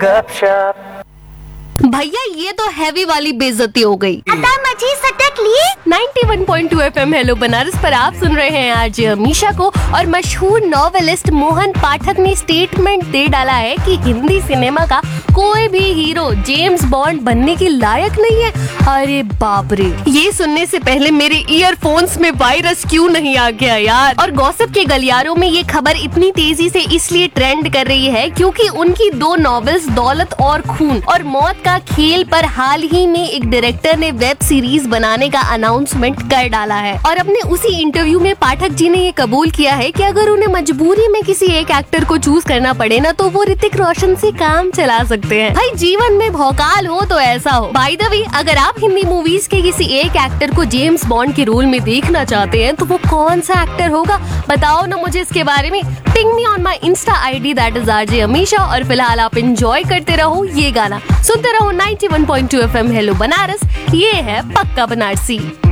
गपशप। भैया ये तो हैवी वाली बेइज्जती हो गई। मची सटक ली। 91.2 FM हेलो बनारस पर आप सुन रहे हैं आरजे अमीशा को। और मशहूर नॉवेलिस्ट मोहन पाठक ने स्टेटमेंट दे डाला है कि हिंदी सिनेमा का कोई भी हीरो जेम्स बॉन्ड बनने के लायक नहीं है। अरे बाप रे, ये सुनने से पहले मेरे ईयरफोन्स में वायरस क्यों नहीं आ गया यार। और गॉसिप के गलियारों में ये खबर इतनी तेजी से इसलिए ट्रेंड कर रही है क्योंकि उनकी 2 नॉवेल्स दौलत और खून और मौत का खेल पर हाल ही में एक डायरेक्टर ने वेब सीरीज बनाने का अनाउंसमेंट कर डाला है। और अपने उसी इंटरव्यू में पाठक जी ने ये कबूल किया है कि अगर उन्हें मजबूरी में किसी एक एक्टर को चूज करना पड़े ना तो वो ऋतिक रोशन से काम चला सकते हैं। भाई जीवन में भौकाल हो तो ऐसा हो। बाय द वे, अगर आप हिंदी मूवीज के किसी एक एक्टर को जेम्स बॉन्ड के रोल में देखना चाहते हैं तो वो कौन सा एक्टर होगा बताओ ना मुझे इसके बारे में। Ping me on my Insta ID that is RJ Amisha. और फिलहाल आप एंजॉय करते रहो ये गाना, सुनते रहो 91.2 FM हेलो बनारस। ये है पक्का बनारसी।